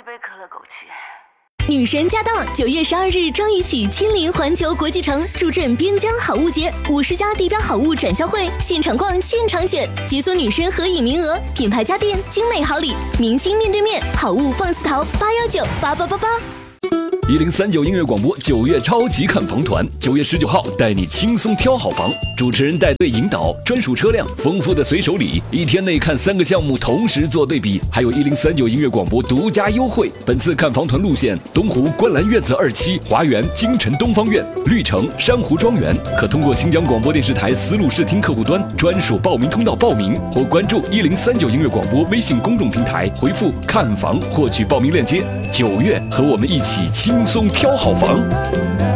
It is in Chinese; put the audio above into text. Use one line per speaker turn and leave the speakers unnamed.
杯可乐枸杞。
女神驾到！9月12日张宇起亲临环球国际城，助阵边疆好物节，50家地标好物展销会，现场逛，现场选，解锁女神合影名额，品牌家电，精美好礼，明星面对面，好物放肆淘，8198888。
1039音乐广播9月超级看房团，9月19号带你轻松挑好房，主持人带队引导，专属车辆，丰富的随手礼，1天内看3个项目同时做对比，还有1039音乐广播独家优惠。本次看房团路线：东湖观澜院子2期、华园京城东方院、绿城珊瑚庄园，可通过新疆广播电视台丝路视听客户端专属报名通道报名，或关注1039音乐广播微信公众平台，回复看房获取报名链接。9月和我们一起轻松挑好房。